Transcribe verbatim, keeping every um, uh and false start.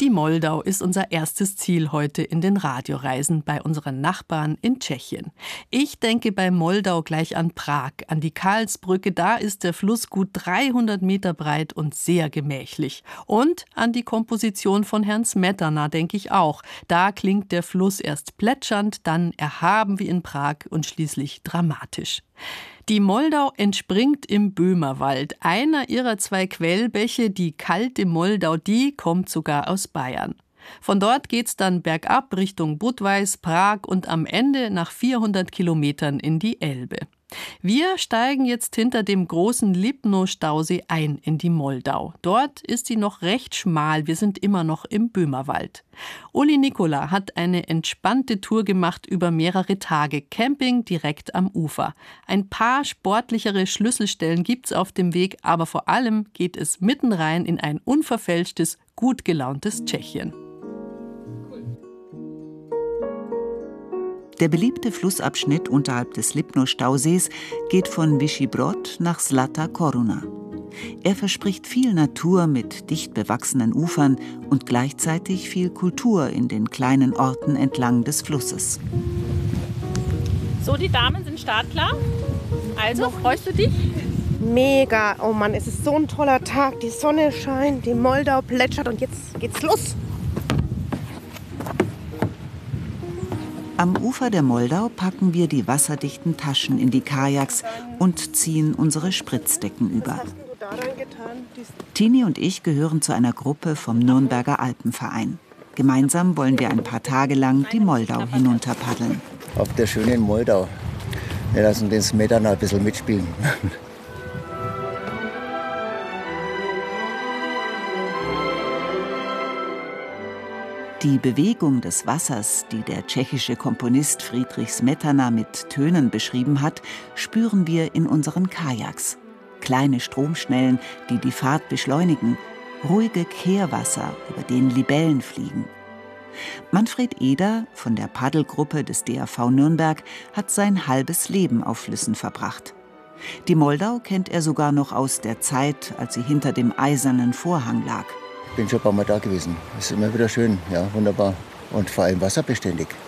Die Moldau ist unser erstes Ziel heute in den Radioreisen bei unseren Nachbarn in Tschechien. Ich denke bei Moldau gleich an Prag, an die Karlsbrücke. Da ist der Fluss gut dreihundert Meter breit und sehr gemächlich. Und an die Komposition von Herrn Smetana denke ich auch. Da klingt der Fluss erst plätschernd, dann erhaben wie in Prag und schließlich dramatisch. Die Moldau entspringt im Böhmerwald. Einer ihrer zwei Quellbäche, die kalte Moldau, die kommt sogar aus Bayern. Von dort geht's dann bergab Richtung Budweis, Prag und am Ende nach vierhundert Kilometern in die Elbe. Wir steigen jetzt hinter dem großen Lipno-Stausee ein in die Moldau. Dort ist sie noch recht schmal, wir sind immer noch im Böhmerwald. Uli Nikola hat eine entspannte Tour gemacht über mehrere Tage, Camping direkt am Ufer. Ein paar sportlichere Schlüsselstellen gibt's auf dem Weg, aber vor allem geht es mitten rein in ein unverfälschtes, gut gelauntes Tschechien. Der beliebte Flussabschnitt unterhalb des Lipno-Stausees geht von Vyšší Brod nach Zlatá Koruna. Er verspricht viel Natur mit dicht bewachsenen Ufern und gleichzeitig viel Kultur in den kleinen Orten entlang des Flusses. So, die Damen sind startklar. Also, freust du dich? Mega. Oh Mann, es ist so ein toller Tag. Die Sonne scheint, die Moldau plätschert und jetzt geht's los. Am Ufer der Moldau packen wir die wasserdichten Taschen in die Kajaks und ziehen unsere Spritzdecken über. Tini und ich gehören zu einer Gruppe vom Nürnberger Alpenverein. Gemeinsam wollen wir ein paar Tage lang die Moldau hinunter paddeln. Auf der schönen Moldau. Wir lassen den Smetana ein bisschen mitspielen. Die Bewegung des Wassers, die der tschechische Komponist Friedrich Smetana mit Tönen beschrieben hat, spüren wir in unseren Kajaks. Kleine Stromschnellen, die die Fahrt beschleunigen, ruhige Kehrwasser, über denen Libellen fliegen. Manfred Eder von der Paddelgruppe des D A V Nürnberg hat sein halbes Leben auf Flüssen verbracht. Die Moldau kennt er sogar noch aus der Zeit, als sie hinter dem eisernen Vorhang lag. Ich bin schon ein paar Mal da gewesen. Es ist immer wieder schön, ja, wunderbar. Und vor allem wasserbeständig.